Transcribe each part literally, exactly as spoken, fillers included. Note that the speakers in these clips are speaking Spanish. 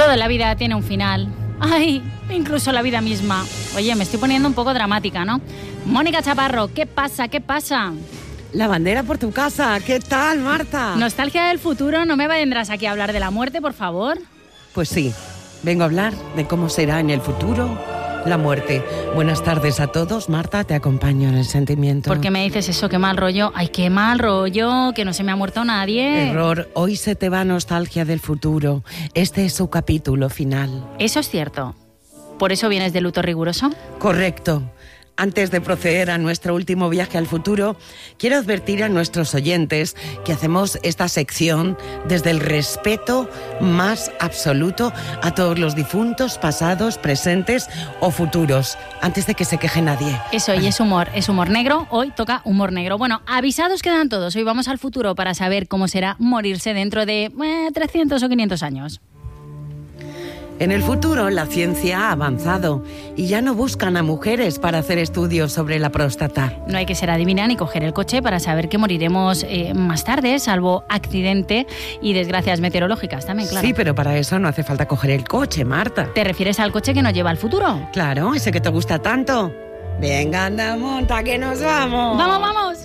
Todo en la vida tiene un final. Ay, incluso la vida misma. Oye, me estoy poniendo un poco dramática, ¿no? Mónica Chaparro, ¿qué pasa? ¿Qué pasa? La bandera por tu casa. ¿Qué tal, Marta? Nostalgia del futuro. ¿No me vendrás aquí a hablar de la muerte, por favor? Pues sí, vengo a hablar de cómo será en el futuro la muerte. Buenas tardes a todos. Marta, te acompaño en el sentimiento. ¿Por qué me dices eso? Qué mal rollo. Ay, qué mal rollo, que no se me ha muerto nadie. Error. Hoy se te va nostalgia del futuro. Este es su capítulo final. Eso es cierto. ¿Por eso vienes de luto riguroso? Correcto. Antes de proceder a nuestro último viaje al futuro, quiero advertir a nuestros oyentes que hacemos esta sección desde el respeto más absoluto a todos los difuntos, pasados, presentes o futuros, antes de que se queje nadie. Eso, y es humor, es humor negro. Hoy toca humor negro. Bueno, avisados quedan todos. Hoy vamos al futuro para saber cómo será morirse dentro de eh, trescientos o quinientos años. En el futuro, la ciencia ha avanzado y ya no buscan a mujeres para hacer estudios sobre la próstata. No hay que ser adivina ni coger el coche para saber que moriremos eh, más tarde, salvo accidente y desgracias meteorológicas también, claro. Sí, pero para eso no hace falta coger el coche, Marta. ¿Te refieres al coche que nos lleva al futuro? Claro, ese que te gusta tanto. Venga, anda, monta, que nos vamos. ¡Vamos, vamos!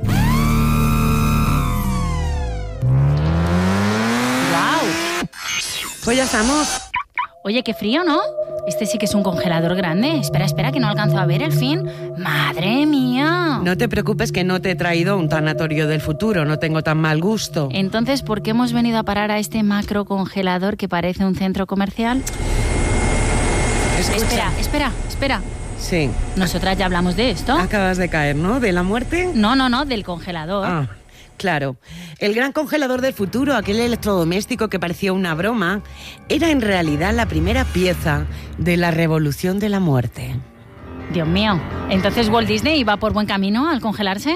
¡Guau! Pues ya estamos. Oye, qué frío, ¿no? Este sí que es un congelador grande. Espera, espera, que no alcanzo a ver el fin. ¡Madre mía! No te preocupes que no te he traído un tanatorio del futuro, no tengo tan mal gusto. Entonces, ¿por qué hemos venido a parar a este macro congelador que parece un centro comercial? Escucha. Espera, espera, espera. Sí. ¿Nosotras ya hablamos de esto? Acabas de caer, ¿no? ¿De la muerte? No, no, no, del congelador. Ah, claro. El gran congelador del futuro, aquel electrodoméstico que parecía una broma, era en realidad la primera pieza de la revolución de la muerte. Dios mío. ¿Entonces Walt Disney iba por buen camino al congelarse?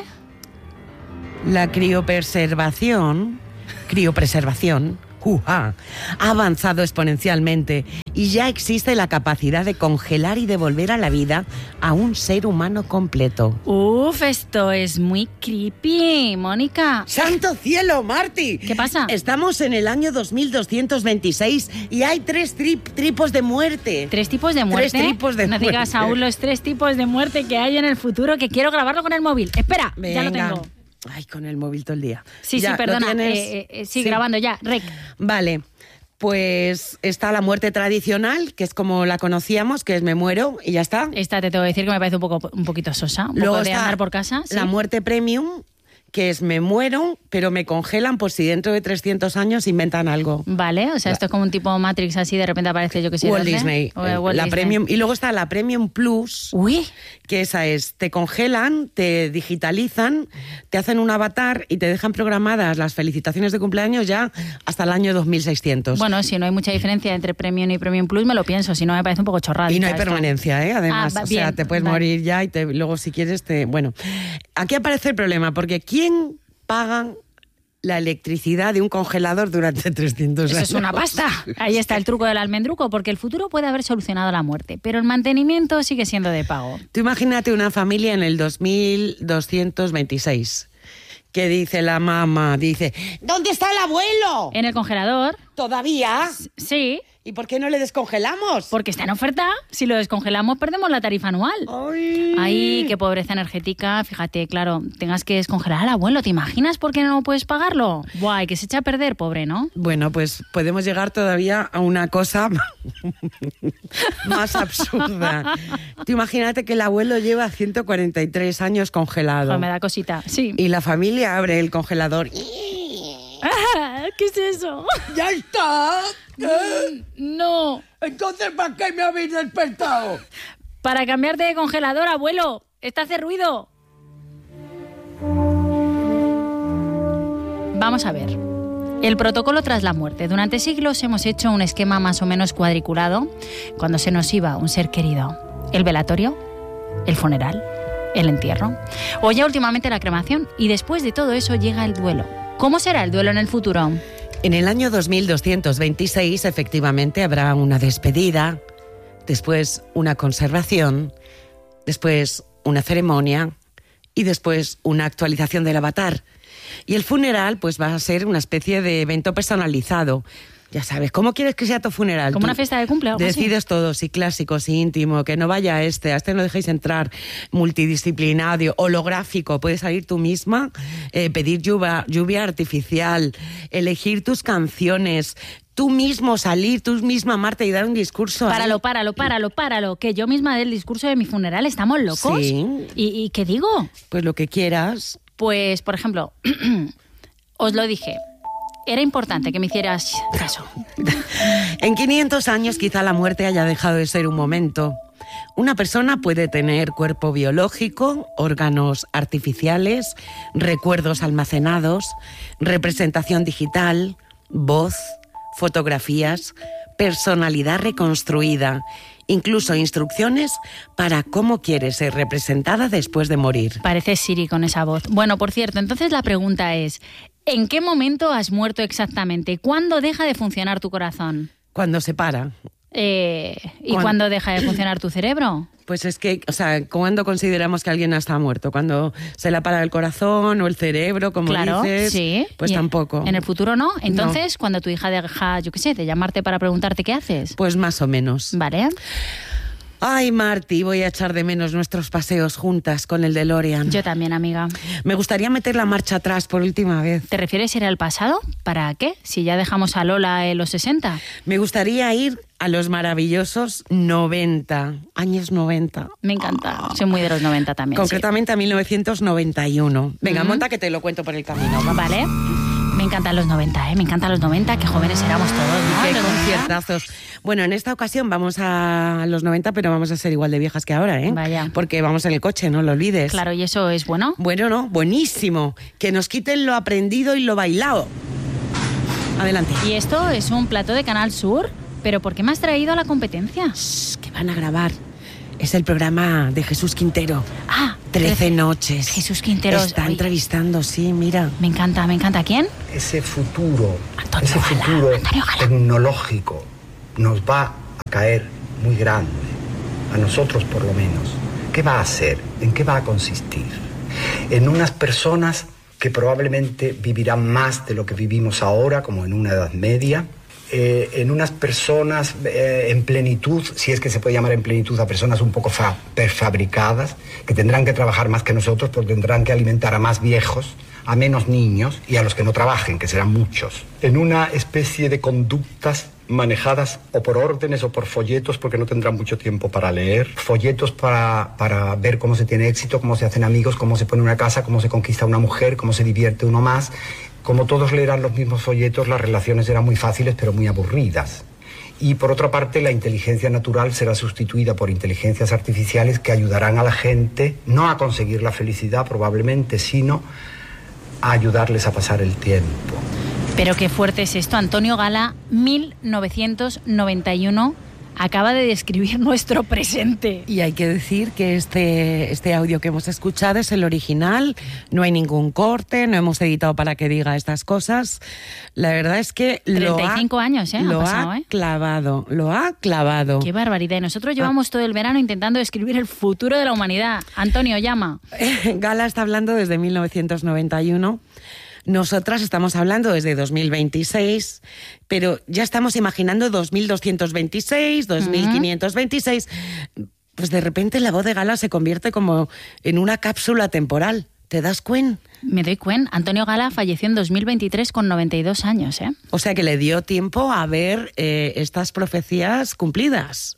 La criopreservación, criopreservación, ¡uja!, ha avanzado exponencialmente y ya existe la capacidad de congelar y devolver a la vida a un ser humano completo. Uf, esto es muy creepy, Mónica. ¡Santo cielo, Marti! ¿Qué pasa? Estamos en el año dos mil doscientos veintiséis y hay tres tri- tipos de muerte. ¿Tres tipos de muerte? Tres tipos de no muerte. digas aún los tres tipos de muerte que hay en el futuro, que quiero grabarlo con el móvil. Espera, Venga. ya lo tengo. Ay, con el móvil todo el día. Sí, Ya, sí, ¿lo perdona. tienes? Eh, eh, sí, Sí. grabando ya. Rec. Vale, pues está la muerte tradicional, que es como la conocíamos, que es me muero y ya está. Esta te tengo que decir que me parece un poco un poquito sosa. Un Luego poco de está andar por casa. ¿sí? la muerte premium, que es me muero, pero me congelan por si dentro de trescientos años inventan algo. Vale, o sea, esto es como un tipo Matrix así, de repente aparece yo que sé. Walt ¿dónde? Disney, O, eh, eh, Walt la Disney. premium. Y luego está la Premium Plus, Uy, que esa es, te congelan, te digitalizan, te hacen un avatar y te dejan programadas las felicitaciones de cumpleaños ya hasta el año dos mil seiscientos. bueno, si no hay mucha diferencia entre Premium y Premium Plus, me lo pienso, si no me parece un poco chorrada. Y no hay permanencia, ¿eh? Además, Ah, va- o sea, bien, te puedes vale. morir ya y te, luego si quieres te... Bueno, aquí aparece el problema, porque ¿quién paga la electricidad de un congelador durante trescientos Eso años? es una pasta. Ahí está el truco del almendruco, porque el futuro puede haber solucionado la muerte, pero el mantenimiento sigue siendo de pago. Tú imagínate una familia en el dos mil doscientos veintiséis. ¿Qué dice la mamá? Dice, ¿dónde está el abuelo? En el congelador, ¿Todavía? sí, ¿Y por qué no le descongelamos? porque está en oferta. Si lo descongelamos, perdemos la tarifa anual. Ay. Ay, qué pobreza energética. Fíjate, claro, tengas que descongelar al abuelo. ¿Te imaginas por qué no puedes pagarlo? Buah, que se echa a perder, pobre, ¿no? Bueno, pues podemos llegar todavía a una cosa más absurda. Tú imagínate que el abuelo lleva ciento cuarenta y tres años congelado. Joder, me da cosita. Sí. Y la familia abre el congelador. Ah, ¿qué es eso? ¡Ya está! No. Entonces, ¿para qué me habéis despertado? Para cambiarte de congelador, abuelo. Esta hace ruido. Vamos a ver. El protocolo tras la muerte. Durante siglos hemos hecho un esquema más o menos cuadriculado cuando se nos iba un ser querido. El velatorio, el funeral, el entierro o ya últimamente la cremación. Y después de todo eso llega el duelo. ¿Cómo será el duelo en el futuro? En el año dos mil doscientos veintiséis, efectivamente, habrá una despedida, después una conservación, después una ceremonia y después una actualización del avatar. Y el funeral pues va a ser una especie de evento personalizado. Ya sabes, ¿cómo quieres que sea tu funeral? Como Tú una fiesta de cumple o algo así. decides todo, si clásico, si íntimo, que no vaya a este, a este no dejéis entrar, multidisciplinario, holográfico, puedes salir tú misma, eh, pedir lluvia, lluvia artificial, elegir tus canciones, tú mismo salir, tú misma, Marta, y dar un discurso. Páralo, ahí. páralo, páralo, páralo, que yo misma dé el discurso de mi funeral, ¿estamos locos? Sí. ¿Y, y qué digo? Pues lo que quieras. Pues, por ejemplo, os lo dije, era importante que me hicieras caso. En quinientos años quizá la muerte haya dejado de ser un momento. Una persona puede tener cuerpo biológico, órganos artificiales, recuerdos almacenados, representación digital, voz, fotografías, personalidad reconstruida, incluso instrucciones para cómo quiere ser representada después de morir. Parece Siri con esa voz. Bueno, por cierto, entonces la pregunta es, ¿en qué momento has muerto exactamente? ¿Cuándo deja de funcionar tu corazón? Cuando se para. Eh, ¿Y ¿Cuándo? cuándo deja de funcionar tu cerebro? Pues es que, o sea, ¿cuándo consideramos que alguien está muerto? ¿Cuando se le para el corazón o el cerebro, como Claro, dices? sí. Pues Y tampoco. En el futuro no. Entonces, cuando tu hija deja, yo qué sé, de llamarte para preguntarte qué haces. Pues más o menos. Vale. Ay, Marti, voy a echar de menos nuestros paseos juntas con el DeLorean. Yo también, amiga. Me gustaría meter la marcha atrás por última vez. ¿Te refieres a ir al pasado? ¿Para qué? Si ya dejamos a Lola en los sesenta. Me gustaría ir a los maravillosos noventa, años noventa. Me encanta. Soy muy de los noventa también. Concretamente a mil novecientos noventa y uno. Venga, Ujú. monta que te lo cuento por el camino. sí. Vamos. Vale. Me encantan los noventa, ¿eh? Me encantan los noventa, qué jóvenes éramos todos, ¿no? Qué Los noventa. conciertazos. Bueno, en esta ocasión vamos a los noventa, pero vamos a ser igual de viejas que ahora, ¿eh? Vaya. Porque vamos en el coche, no lo olvides. Claro, y eso es bueno. Bueno, no, buenísimo. Que nos quiten lo aprendido y lo bailado. Adelante. Y esto es un plato de Canal Sur, pero ¿por qué me has traído a la competencia? Shh, que van a grabar. Es el programa de Jesús Quintero. Ah, Trece noches. Jesús Quintero. Está Oye, entrevistando, sí, mira. Me encanta, me encanta. ¿Quién? Ese futuro, Antonio ese Gala, futuro Antonio Gala. tecnológico nos va a caer muy grande, a nosotros por lo menos. ¿Qué va a hacer? ¿En qué va a consistir? En unas personas que probablemente vivirán más de lo que vivimos ahora, como en una Edad Media, eh, en unas personas eh, en plenitud, si es que se puede llamar en plenitud a personas un poco fa- prefabricadas, que tendrán que trabajar más que nosotros, porque tendrán que alimentar a más viejos, a menos niños y a los que no trabajen, que serán muchos. En una especie de conductas manejadas o por órdenes o por folletos, porque no tendrán mucho tiempo para leer, folletos para, para ver cómo se tiene éxito, cómo se hacen amigos, cómo se pone una casa, cómo se conquista una mujer, cómo se divierte uno más. Como todos leerán los mismos folletos, las relaciones serán muy fáciles pero muy aburridas. Y por otra parte, la inteligencia natural será sustituida por inteligencias artificiales que ayudarán a la gente no a conseguir la felicidad probablemente, sino a ayudarles a pasar el tiempo. Pero qué fuerte es esto. Antonio Gala, mil novecientos noventa y uno, acaba de describir nuestro presente. Y hay que decir que este, este audio que hemos escuchado es el original, no hay ningún corte, no hemos editado para que diga estas cosas. La verdad es que lo treinta y cinco ha, años, ¿eh? lo ha pasado, ha ¿eh? clavado, lo ha clavado. Qué barbaridad. Y nosotros llevamos todo el verano intentando describir el futuro de la humanidad. Antonio, llama. Gala está hablando desde mil novecientos noventa y uno. Nosotras estamos hablando desde dos mil veintiséis, pero ya estamos imaginando dos mil doscientos veintiséis, dos mil quinientos veintiséis. Pues de repente la voz de Gala se convierte como en una cápsula temporal. ¿Te das cuenta? Me doy cuenta. Antonio Gala falleció en dos mil veintitrés con noventa y dos años, ¿eh? O sea que le dio tiempo a ver eh, estas profecías cumplidas.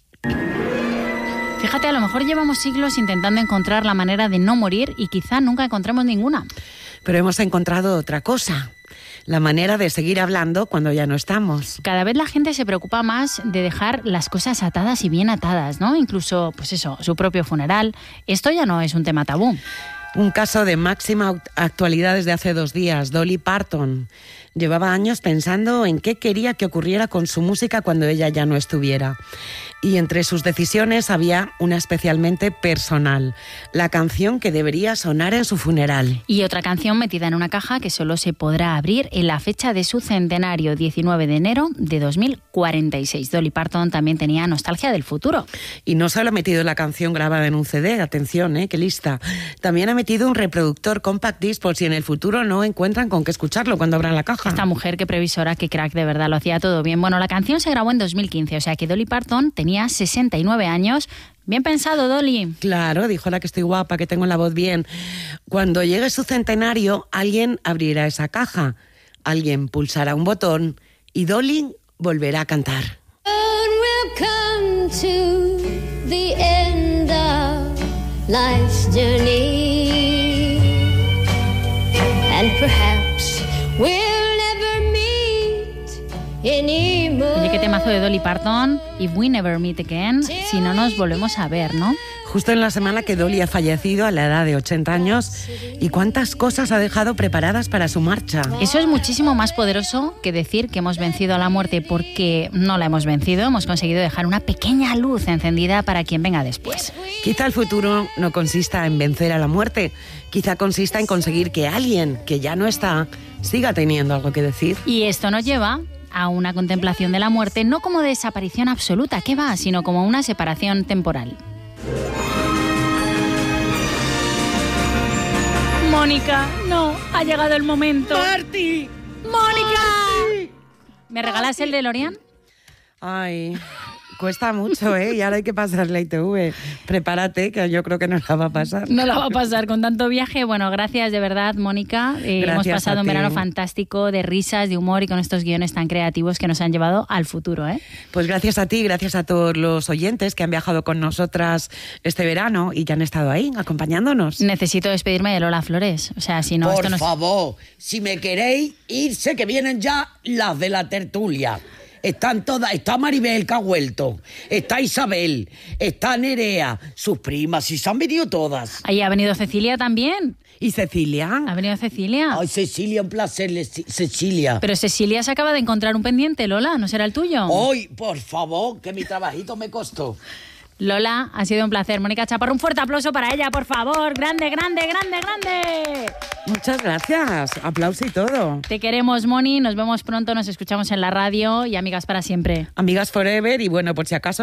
Fíjate, a lo mejor llevamos siglos intentando encontrar la manera de no morir y quizá nunca encontremos ninguna. Pero hemos encontrado otra cosa, la manera de seguir hablando cuando ya no estamos. Cada vez la gente se preocupa más de dejar las cosas atadas y bien atadas, ¿no? Incluso, pues eso, su propio funeral. Esto ya no es un tema tabú. Un caso de máxima actualidad desde hace dos días, Dolly Parton. Llevaba años pensando en qué quería que ocurriera con su música cuando ella ya no estuviera. Y entre sus decisiones había una especialmente personal, la canción que debería sonar en su funeral. Y otra canción metida en una caja que solo se podrá abrir en la fecha de su centenario, diecinueve de enero de dos mil cuarenta y seis. Dolly Parton también tenía nostalgia del futuro. Y no solo ha metido la canción grabada en un C D, atención, ¿eh? Qué lista. También ha metido un reproductor compact disc por si en el futuro no encuentran con qué escucharlo cuando abran la caja. caja. Esta mujer, qué previsora, qué crack, de verdad, lo hacía todo bien. Bueno, la canción se grabó en dos mil quince, o sea que Dolly Parton tenía sesenta y nueve años. Bien pensado, Dolly. Claro, dijo la que estoy guapa, que tengo la voz bien. Cuando llegue su centenario, alguien abrirá esa caja, alguien pulsará un botón y Dolly volverá a cantar. We'll come to the end of life's journey, and perhaps we'll never meet anymore. Oye, qué temazo de Dolly Parton. If we never meet again, si no nos volvemos a ver, ¿no? Justo en la semana que Dolly ha fallecido a la edad de ochenta años, y cuántas cosas ha dejado preparadas para su marcha. Eso es muchísimo más poderoso que decir que hemos vencido a la muerte, porque no la hemos vencido, hemos conseguido dejar una pequeña luz encendida para quien venga después. Quizá el futuro no consista en vencer a la muerte, quizá consista en conseguir que alguien que ya no está siga teniendo algo que decir. Y esto nos lleva a una contemplación de la muerte, no como desaparición absoluta, ¿qué va?, sino como una separación temporal. Mónica, no, ha llegado el momento. ¡Marty! ¡Mónica! ¡Marty! ¿Me regalas el DeLorean? Ay, cuesta mucho, ¿eh? Y ahora hay que pasar la I T V. Prepárate, que yo creo que no la va a pasar. No la va a pasar con tanto viaje. Bueno, gracias de verdad, Mónica. Eh, hemos pasado un verano fantástico de risas, de humor y con estos guiones tan creativos que nos han llevado al futuro, ¿eh? Pues gracias a ti, gracias a todos los oyentes que han viajado con nosotras este verano y ya han estado ahí acompañándonos. Necesito despedirme de Lola Flores. O sea, si no, Por esto no... favor, si me queréis irse, que vienen ya las de la tertulia. Están todas, está Maribel, que ha vuelto, está Isabel, está Nerea, sus primas, y se han venido todas. Ahí ha venido Cecilia también. ¿Y Cecilia? Ha venido Cecilia. Ay, Cecilia, un placer, Cecilia. Pero Cecilia se acaba de encontrar un pendiente, Lola, ¿no será el tuyo? Ay, por favor, que mi trabajito me costó. Lola, ha sido un placer. Mónica Chaparro, un fuerte aplauso para ella, por favor. Grande, grande, grande, grande. Muchas gracias. Aplauso y todo. Te queremos, Moni. Nos vemos pronto, nos escuchamos en la radio y amigas para siempre. Amigas forever y bueno, por si acaso